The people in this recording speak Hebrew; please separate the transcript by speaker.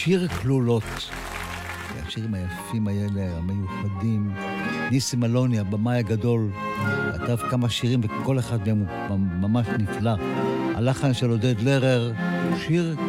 Speaker 1: שיר כלולות. השירים היפים האלה, המיוחדים. ניסים אלוני, הבמאי הגדול, כתב כמה שירים וכל אחד מהם הוא ממש נפלא. הלחן של עודד לרר, שיר